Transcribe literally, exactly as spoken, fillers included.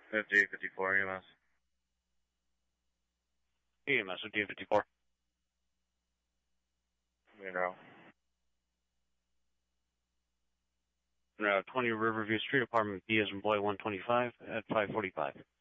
D fifty-four E M S. E M S with D fifty-four. Monroe. Monroe, twenty Riverview Street, apartment B as in boy one twenty-five at five forty-five.